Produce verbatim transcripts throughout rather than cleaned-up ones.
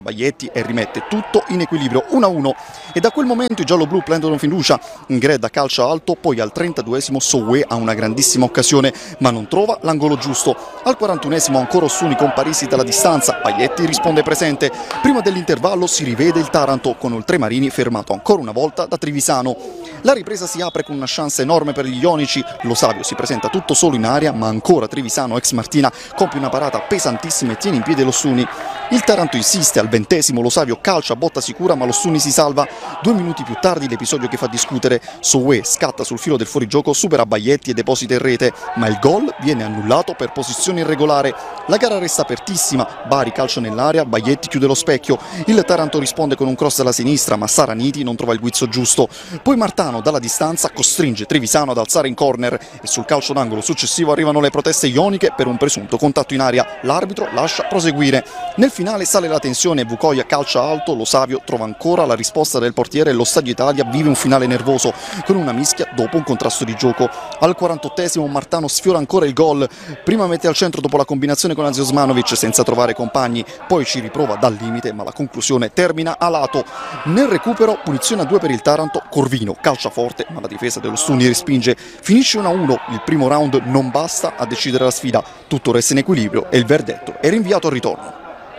Baglietti e rimette tutto in equilibrio uno a uno e da quel momento i gialloblu prendono fiducia. Greda calcia alto, poi al trentaduesimo Soué ha una grandissima occasione ma non trova l'angolo giusto. Al quarantunesimo ancora Ossuni con Parisi dalla distanza, Baglietti risponde presente. Prima dell'intervallo si rivede il Taranto con Oltremarini fermato ancora una volta da Trivisano. La ripresa si apre con una chance enorme per gli ionici, Lo Savio si presenta tutto solo in aria ma ancora Trivisano ex Martina compie una parata pesantissima e tiene in piedi l'Ossuni. Il Taranto insiste, al ventesimo Lo Savio calcia a botta sicura ma l'Ossuni si salva. Due minuti più tardi l'episodio che fa discutere, Soué scatta sul filo del fuorigioco, supera Baglietti e deposita in rete, ma il gol viene annullato per posizione irregolare. La gara resta apertissima, Bari calcia nell'area, Baglietti chiude lo specchio, il Taranto risponde con un cross alla sinistra ma Saraniti non trova il guizzo giusto. Poi Martano dalla distanza costringe Trivisano ad alzare in corner e sul calcio d'angolo successivo arrivano le proteste ioniche per un presunto contatto in aria. L'arbitro lascia proseguire. Nel finale sale la tensione, Vukoia calcia alto, Lo Savio trova ancora la risposta del portiere e lo Stadio Italia vive un finale nervoso con una mischia dopo un contrasto di gioco. Al quarantottesimo Martano sfiora ancora il gol, prima mette al centro dopo la combinazione con Azi Osmanovic senza trovare compagni, poi ci riprova dal limite ma la conclusione termina a lato. Nel recupero punizione a due per il Taranto, Corvino calcia forte ma la difesa dello Stuni respinge, finisce uno a uno, il primo round non basta a decidere la sfida, tutto resta in equilibrio e il verdetto è rinviato al ritorno.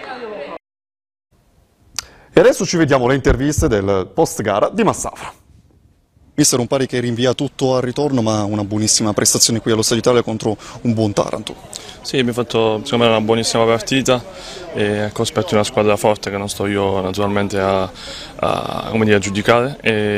E adesso ci vediamo le interviste del post gara di Massafra. Mister, un pari che rinvia tutto al ritorno, ma una buonissima prestazione qui allo Stadio Italia contro un buon Taranto. Sì, abbiamo fatto secondo me una buonissima partita e cospetto una squadra forte che non sto io naturalmente a, a, come dire, a giudicare.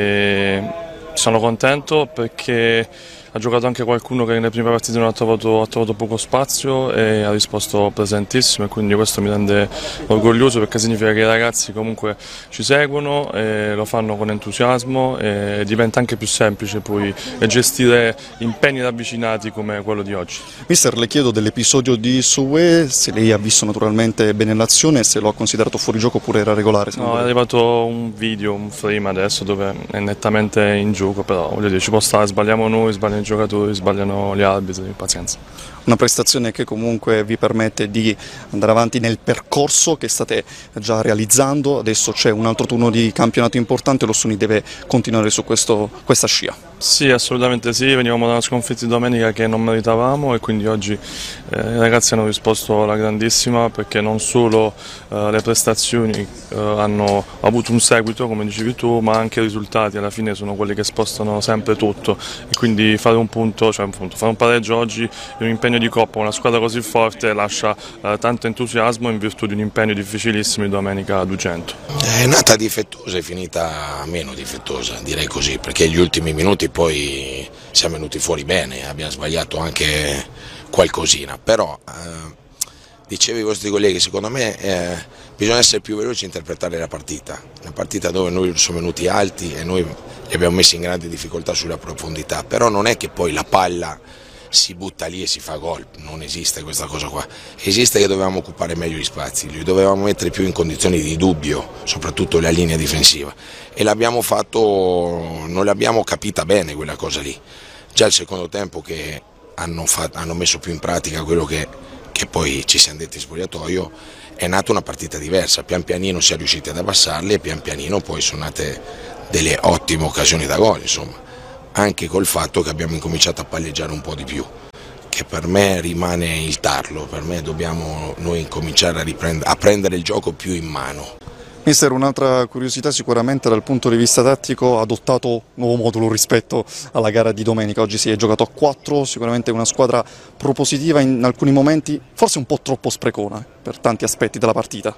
E sono contento perché ha giocato anche qualcuno che nelle prime partite non ha trovato, ha trovato poco spazio e ha risposto presentissimo, e quindi questo mi rende orgoglioso perché significa che i ragazzi comunque ci seguono e lo fanno con entusiasmo e diventa anche più semplice poi gestire impegni ravvicinati come quello di oggi. Mister, le chiedo dell'episodio di Soué, se lei ha visto naturalmente bene l'azione, se lo ha considerato fuori gioco oppure era regolare. No, è arrivato un video, un frame adesso dove è nettamente in gioco, però voglio dire, ci può stare, sbagliamo noi, sbagliamo i giocatori, sbagliano gli arbitri, pazienza. Una prestazione che comunque vi permette di andare avanti nel percorso che state già realizzando, adesso c'è un altro turno di campionato importante, l'Ossuni deve continuare su questo, questa scia. Sì, assolutamente sì, venivamo da una sconfitta di domenica che non meritavamo e quindi oggi eh, i ragazzi hanno risposto alla grandissima, perché non solo eh, le prestazioni eh, hanno avuto un seguito come dicevi tu, ma anche i risultati alla fine sono quelli che spostano sempre tutto, e quindi fare un punto, cioè un punto, fare un pareggio oggi in un impegno di Coppa, una squadra così forte lascia eh, tanto entusiasmo in virtù di un impegno difficilissimo di domenica a duecento. È nata difettosa e finita meno difettosa, direi così, perché gli ultimi minuti poi siamo venuti fuori bene, abbiamo sbagliato anche qualcosina, però eh, dicevo ai vostri colleghi, secondo me eh, bisogna essere più veloci e interpretare la partita, una partita dove noi sono venuti alti e noi li abbiamo messi in grande difficoltà sulla profondità, però non è che poi la palla si butta lì e si fa gol, non esiste questa cosa qua, esiste che dovevamo occupare meglio gli spazi, li dovevamo mettere più in condizioni di dubbio, soprattutto la linea difensiva, e l'abbiamo fatto, non l'abbiamo capita bene quella cosa lì. Già il secondo tempo che hanno, fatto, hanno messo più in pratica quello che, che poi ci siamo detti in spogliatoio, è nata una partita diversa, pian pianino si è riusciti ad abbassarli e pian pianino poi sono nate delle ottime occasioni da gol, insomma. Anche col fatto che abbiamo incominciato a palleggiare un po' di più, che per me rimane il tarlo, per me dobbiamo noi incominciare a, riprendere, a prendere il gioco più in mano. Mister, un'altra curiosità sicuramente dal punto di vista tattico, ha adottato un nuovo modulo rispetto alla gara di domenica, oggi si è giocato a quattro, sicuramente una squadra propositiva in alcuni momenti, forse un po' troppo sprecona per tanti aspetti della partita.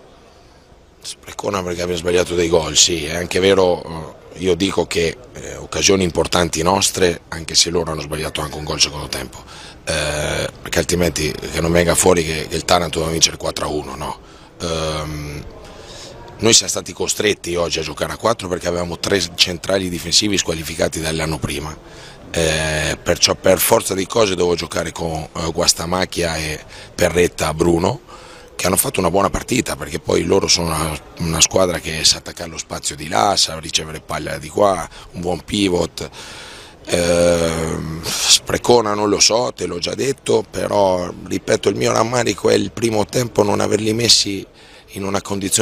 Sprecona perché abbiamo sbagliato dei gol, sì, è anche vero, io dico che eh, occasioni importanti nostre, anche se loro hanno sbagliato anche un gol secondo tempo, eh, perché altrimenti che non venga fuori che, che il Taranto doveva vincere quattro a uno, no? Ehm, noi siamo stati costretti oggi a giocare a quattro perché avevamo tre centrali difensivi squalificati dall'anno prima, eh, perciò per forza di cose dovevo giocare con eh, Guastamacchia e Perretta Bruno, che hanno fatto una buona partita, perché poi loro sono una, una squadra che sa attaccare lo spazio di là, sa ricevere palle di qua, un buon pivot. Eh, sprecona non lo so, te l'ho già detto, però ripeto, il mio rammarico è il primo tempo non averli messi in una condizione